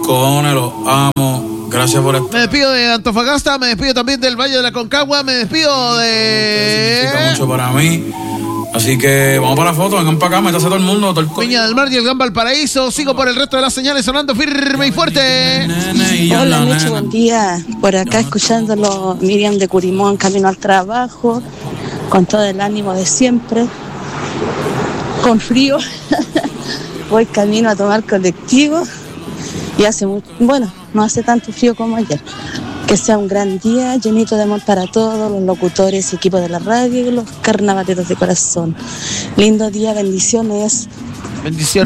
cojones, los amo. Gracias por estar. Me despido de Antofagasta, me despido también del Valle de la Concagua, me despido de... Significa mucho para mí. Así que vamos para la foto, vengan para acá, métase todo el mundo, todo el Viña del Mar y el Gran Valparaíso. Sigo por el resto de las señales sonando firme y fuerte. Hola, Meche, buen día. Por acá escuchándolo, Miriam de Curimón, camino al trabajo, con todo el ánimo de siempre, con frío. Voy camino a tomar colectivo y no hace tanto frío como ayer. Que sea un gran día, llenito de amor para todos los locutores y equipos de la radio y los carnavaleros de corazón. Lindo día, bendiciones. Bendiciones.